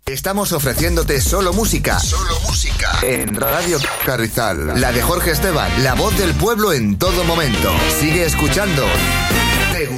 Estamos ofreciéndote solo música. Solo música. En Radio Carrizal. La de Jorge Esteban, la voz del pueblo en todo momento. Sigue escuchando.